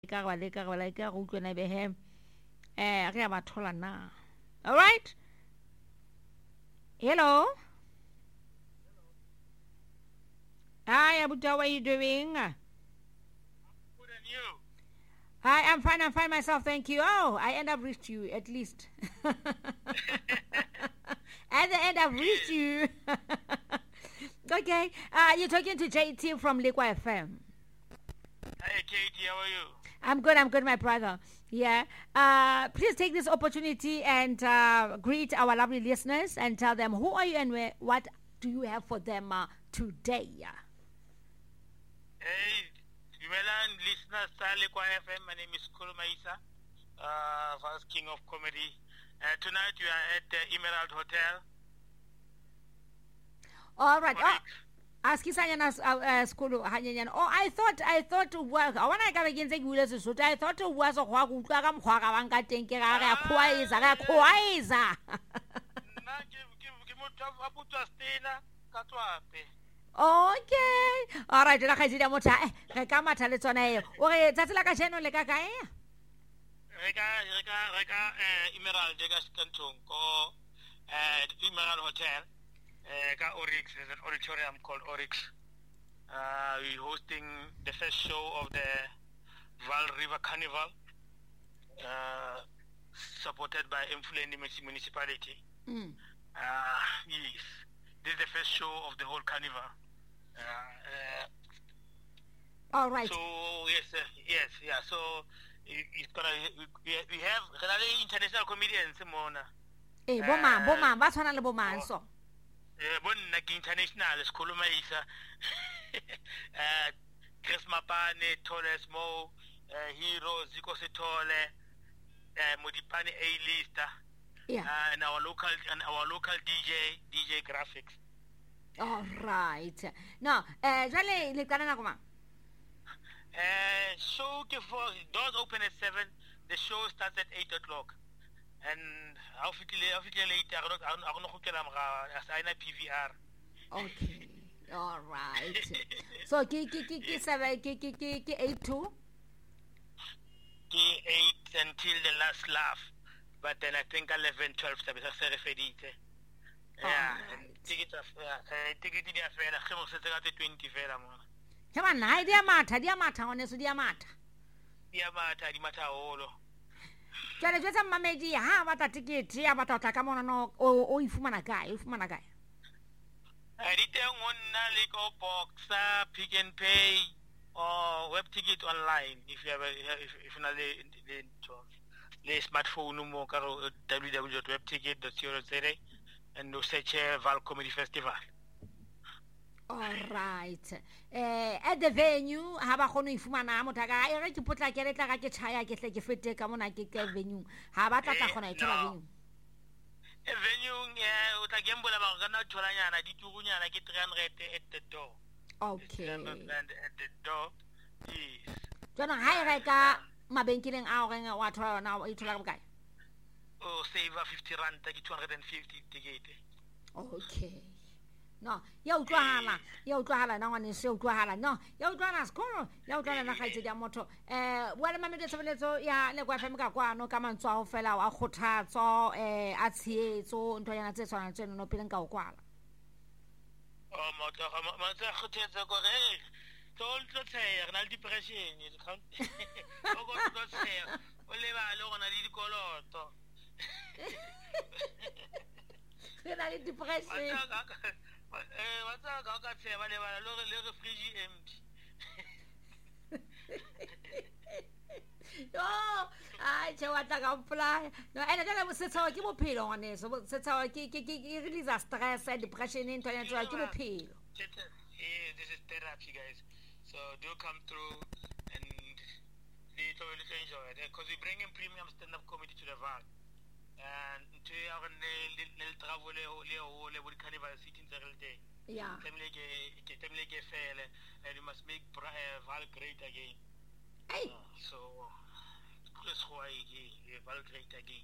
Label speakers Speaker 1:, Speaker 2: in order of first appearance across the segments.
Speaker 1: All right. Hello. Hi, Abuja. How are you doing?
Speaker 2: Good and you?
Speaker 1: Hi, I'm fine. I'm fine myself. Thank you. Oh, I end up reached you at least. At the end, I've reached you. Okay. You're talking to JT from Liqua FM.
Speaker 2: Hey, Katie, how are you?
Speaker 1: I'm good. I'm good, my brother. Yeah. Please take this opportunity and greet our lovely listeners and tell them who are you and what do you have for them today.
Speaker 2: Hey, Jumelan listeners, Liqua FM. My name is Kulu Maisa, first king of comedy. Tonight we are at the Emerald Hotel.
Speaker 1: All right. Askisanyana skolo hanyenyana. Oh, I thought work. I wanna go against the gulas so I thought it was a wa go tla ka mkhwa ka banka teng ke ga khwaiza.
Speaker 2: Na ke motho a butwa stena ka tswape.
Speaker 1: Okay. All right, la khaitsedi motho re ka matha le tsona eo. O re tsatsi la ka jeno le ka kae?
Speaker 2: Reka Emerald de Gascantong ko Emerald Hotel. Oryx, there's an auditorium called Oryx. We're hosting the first show of the Val River Carnival, supported by Mfuleni Municipality. Yes, this is the first show of the whole carnival.
Speaker 1: All right.
Speaker 2: So yes. So it's gonna we have international comedians, Simona.
Speaker 1: Boma, ba tshwana le boma so.
Speaker 2: Bonna ke international sikhuluma isa Chris Mapane, Toles Mo, Hero Ziko Sithole, Modipane A-lister.
Speaker 1: Yeah.
Speaker 2: And our local DJ Graphics.
Speaker 1: All right. Now, jale le kana na koma.
Speaker 2: Show doors open at 7. The show starts at 8 o'clock. And I'll fit later. I don't know assign a PVR.
Speaker 1: Okay. All right. So ki 7 ki 8 to
Speaker 2: 8 until the last laugh. But then I think 11 12 yeah. Ticket dia fela khemo se tsaka 20 fela mona.
Speaker 1: Chama na dia matha honeso dia matha.
Speaker 2: Dia matha holo.
Speaker 1: Jale jwetsa mmamedi ha ba ta ticket ya ba ta ka mona no o ifumana kae
Speaker 2: Diteng onna le ko Boxer, Pick n Pay or web ticket online if you have if na le smartphone mo ka www.webticket.co.za and no search Val Comedy Festival.
Speaker 1: All right. At the venue ha ba khone ifumana motho ka e re ke potla ke letla ka ke tshaya ke tle ke fete ka mona ke venue ha ba tla khona e thola venue.
Speaker 2: A venue o tla gembola ba kana tholanyana ditugunyana ke 300 at the door.
Speaker 1: Okay.
Speaker 2: 300 at the door. Yes.
Speaker 1: Jona ha e reka mabenkeleng a o renga wa thola na e thola ka bokae?
Speaker 2: Oh, save 50 rand ke 250 ticket.
Speaker 1: Okay. No, ya utlwahala na ngwane se utlwahala no ya utlwana skolo ya utlwana na gaitse dia motho wena mamedi tsebeletso ya le kwa FM ka kwano ka mantswa ho fela wa khothatso a tshietso ntho yana tse tswana tseno no pele nka o kwala
Speaker 2: oh motho khothetsa go re tlo tsaya re na le depression e count o go tlo tsaya o le ba le gona le dikoloto
Speaker 1: re na le depression
Speaker 2: what's a gaga tseba le bana le fridge empty.
Speaker 1: Oh, ai che wa ta ka mpla. No, ene tla mo setsawa ke bophelo ngwane so setsawa ke release stress and depression into ya ke bophelo.
Speaker 2: This is therapy, guys. So do come through and little enjoy it because we bring in premium stand-up comedy to the Val. And to our travel le carnival sitting there day.
Speaker 1: Yeah.
Speaker 2: Temleke fele and you must make Val great again.
Speaker 1: Hey.
Speaker 2: So that's why Val great again.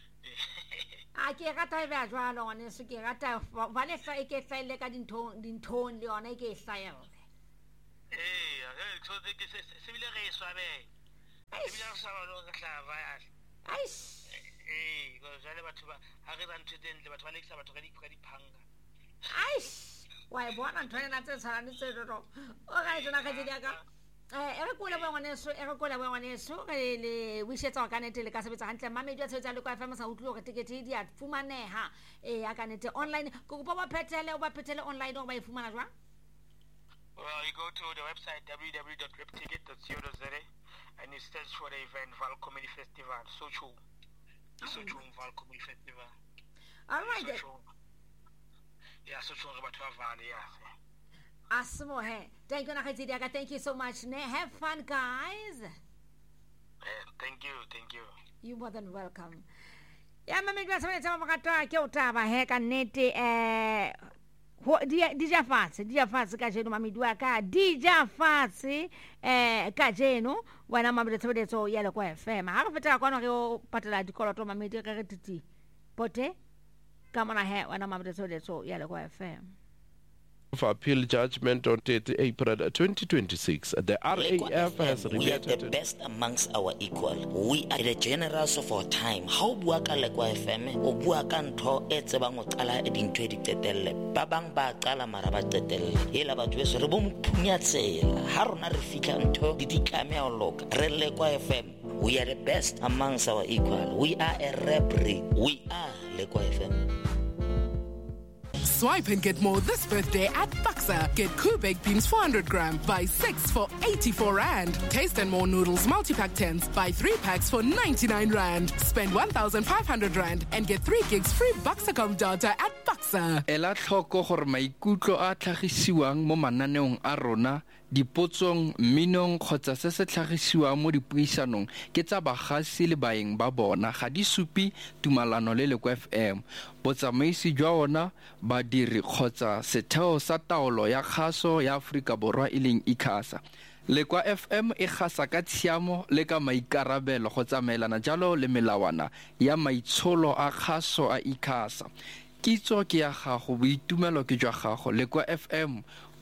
Speaker 1: Ke rata e ba jwalo ngwane se ke rata ba le sa e ke hlaile ka dinthong le yona e ke hlaela.
Speaker 2: So se bile re swabela
Speaker 1: Why bona ntwana na tse tsana tse ro o ga tsena ga di aka ere kola ba ngwaneso le wishetsa ka nete le ka sebetsa hantle mamedi a tsetsa le kwa FM sa utlo go tikete di a fumaneha ya ka nete online go ba phethele online go ba e fumana jwa.
Speaker 2: Well, you go to the website www.repticket.co.za and you search for the event Val Comedy Festival Sochu Val Comedy Festival.
Speaker 1: All right.
Speaker 2: Yeah, Sochu about Val, yeah.
Speaker 1: Asmo he. Thank you so much. Have fun, guys.
Speaker 2: Thank you.
Speaker 1: You're more than welcome. Yeah, mama nka se tsama makata ke o taba he ka nete dija fatse ka jeno mamidua ka dija fatse ka jeno wana mambe tshebetso ya le kwa FM ha re feta kwa no re o patela dikoloto mamedi ka re titi pote ka mona he wana mambe tshebetso ya le kwa FM.
Speaker 3: Of appeal judgment on 30 April 2026. The RAF has
Speaker 4: we are the best amongst our equal. We are the generals of our time. How buaka le kwa FM o buaka ntho e tsebang o qala e dintho di tetelle ba bang ba qala mara ba tetelle hela batho beso re bo mphunya tsela ha rona re fitla ntho di ditlame o loka re le kwa FM. We are the best amongst our equal. We are a rap breed. We are le kwa FM.
Speaker 5: Swipe and get more this birthday at Buxa. Get Kubek beans 400 gram, buy 6 for 84 Rand. Taste and More noodles multi-pack 10s, buy 3 packs for 99 Rand. Spend 1,500 Rand and get 3 gigs free Buxacom data at Buxa.
Speaker 6: Ela tlhoko gore maikutlo a tlhagisiwang mo mananeong a rona dipotsong minong kgotsa se se tlhagisiwang mo dipuisanong ke tsa bagasi le baeng ba bona ga di supi tumalano le le kwa FM botsamaisi jwa ona badiri kgotsa setheo sa taolo ya kgaso ya Afrika Borwa ileng ICASA le kwa FM e gasa ka tshiamo le ka maikarabelo go tsamaelana jalo le melawana ya maitsholo a kgaso a ICASA kitso ke ya gago boitumelo ke jwa gago le kwa FM.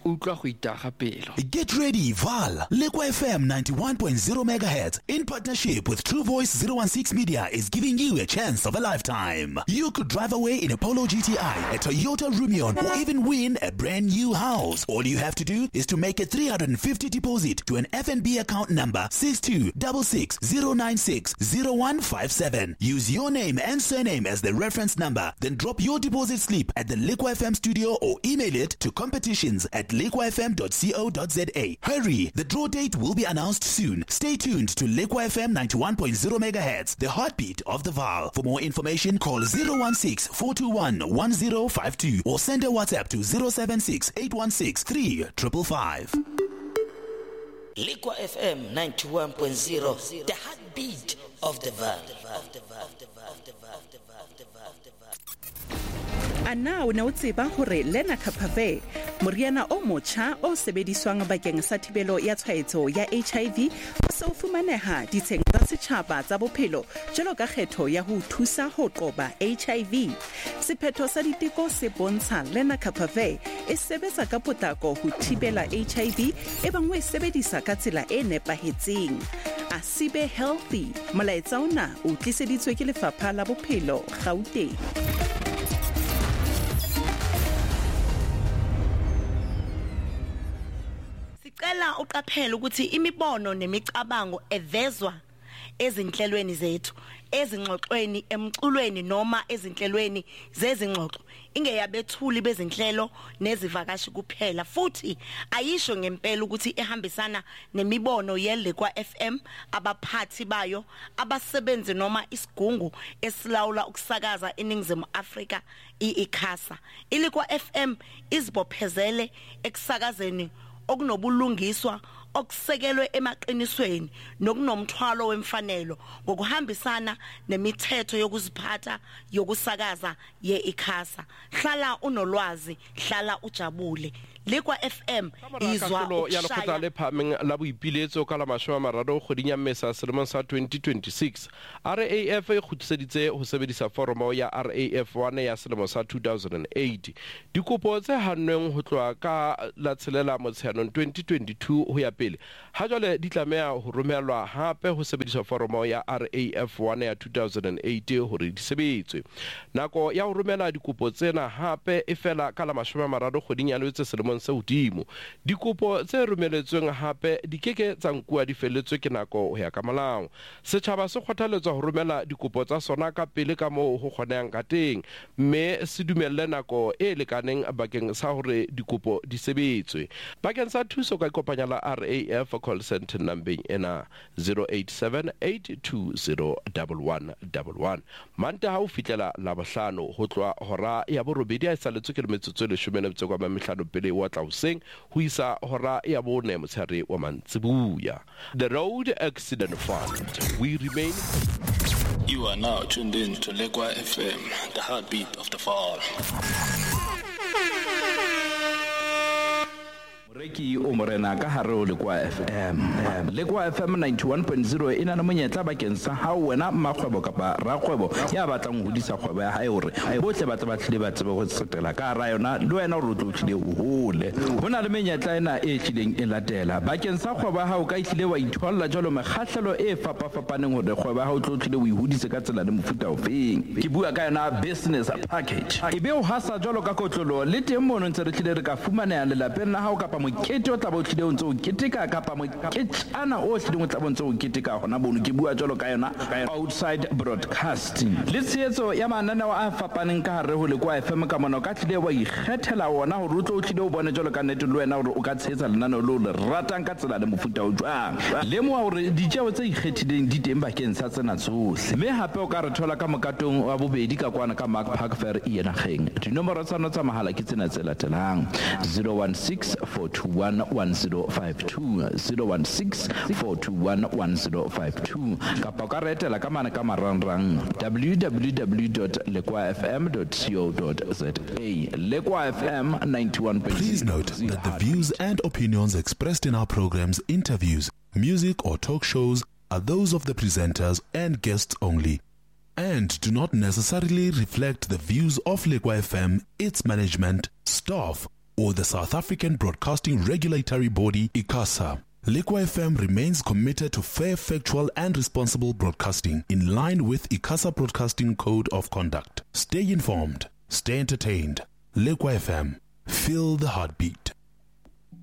Speaker 7: Get ready, Val. Lekwa FM 91.0 MHz in partnership with True Voice 016 Media is giving you a chance of a lifetime. You could drive away in a Polo GTI, a Toyota Rumion, or even win a brand new house. All you have to do is to make a 350 deposit to an FNB account number 626609600157. Use your name and surname as the reference number, then drop your deposit slip at the Lekwa FM studio or email it to competitions@lekwafm.co.za. Hurry, the draw date will be announced soon. Stay tuned to Lekwa FM 91.0 MHz, the heartbeat of the Val. For more information, call 016-421-1052 or send a WhatsApp to 076-816-3555.
Speaker 4: Lekwa FM 91.0, the heartbeat of the Val.
Speaker 8: Ana o ne o tseba hore Lena Kapave moriana o motjha o sebediswang bakeng sa thibelo ya tshwaetso ya HIV o se o fumaneha ditsheng tsa setjhaba tsa bophelo jalo ka kgetho ya ho thusa ho qoba HIV. Sephetho sa diteko se bontsha Lena Kapave e sebetsa ka potlako ho thibela HIV e bang o e sebedisa ka tsela e nepahetseng. Asibe Healthy molaetsa ona o tliseditswe ke Lefapha la Bophelo Gauteng.
Speaker 9: Sicela uqaphele ukuthi imibono nemicabango evezwa ezinhlelweni zethu ezingxoxweni emculweni noma ezinhlelweni zezingxoxo ingeyabethuli bezinhlelo nezivakashi kuphela futhi ayisho ngempela ukuthi ehambisana nemibono yeLekwa FM abaphathi bayo abasebenzi noma isigungu esilawula ukusakaza eNingizimu Afrika iICASA. iLekwa FM izibophezele ekusakazeni okunobulungiswa okusekelwe emaqinisweni nokunomthwalo wemfanelo ngokuhambisana nemithetho yokuziphatha yokusakaza yeICASA. Hlala unolwazi, hlala ujabule. Lekwa FM izwa
Speaker 3: ya lekgotla le phameng la boipiletso ka la 30 kgweding ya Mmesa selemong sa 2026 RAF e khutiseditse ho sebedisa foromo ya RAF 1 ya selemo sa 2008 dikopo tse hannweng ho tloa ka la tshelela Motsheanong 2022 ho ya pele ha jwale di tlameha ho romelwa hape ho sebedisa foromo ya RAF 1 ya 2008 hore di sebetswe nako ya ho romela dikopo tsena hape e fela ka la 30 kgweding ya Lwetse selemong se hodimo dikopo tse romeletsweng hape di keke tsa nkuwa di feletswe ke nako ho ya ka molao setjhaba se kgothaletswa ho romela dikopo tsa sona ka pele ka moo ho kgonang ka teng mme se dumelle nako e lekaneng bakeng sa hore dikopo di sebetswe bakeng sa thuso ka kopanya la RAF call center number ena 0878201111 manta ha o fitlela la bohlano ho tloa hora ya borobedi a saletswe ke metsotso le 10 kwa mamehlano pele wa tlauseng ho isa hora ya bone motshare wa mantsibuya. The Road Accident Fund, we remain.
Speaker 10: You are now tuned in to Lekwa FM, the heartbeat of the fall.
Speaker 11: Reki o morena ka hare o Lekwa FM. Lekwa FM 91.0 ina na monyetla bakeng sa ha wena makgwebo kapa rakgwebo ya batlang ho disa kgwebo ya hae hore botle batla ba tlile ba tsebe go tsetela ka ra yona le wena o tlo tlile o hole hona le menyetla ena e tlileng e latela bakeng sa kgwebo ya hao ka tlile wa itholla jalo mekgahlelo e fapafapaneng hore kgwebo ya hao tlo tlile o ihudise ka tsela le mofuta ofeng ke bua ka yona business package ebe o hasa jalo ka kotlolo le teng mono ntse re tlile re ka fumana le lapeng la hao kapa mokete o tla bo tlile o ntse o keteka kapa moketana o tlile o tla bo ntse o keteka gona bono ke bua jalo ka yona outside broadcasting le tshetso ya mananeo a fapaneng ka hare ho Lekwa FM ka mona ka tlile wa ikgethela wona hore o tlo tlile o bone jalo ka nnete le wena hore o ka tshetsa lenaneo le ratang ka tsela le mofuta o jwang le mo hore ditjeo tse ikgethileng di teng bakeng sa tsena tsohle mme hape o ka re thola ka mokatong wa bobedi ka kwana ka Mark Park Fair Ienageng dinomoro tsa nna tsa mahala ke tsena tse latelang 016421052 016421052 kapa o ka re etela ka mana ka marangrang www.lekwafm.co.za Lekwa FM 91.0.
Speaker 7: Please note that the views and opinions expressed in our programs, interviews, music or talk shows are those of the presenters and guests only and do not necessarily reflect the views of Lekwa FM, its management, staff, or the South African Broadcasting Regulatory Body, ICASA. Lekwa FM remains committed to fair, factual and responsible broadcasting in line with ICASA Broadcasting Code of Conduct. Stay informed, stay entertained. Lekwa FM, feel the heartbeat.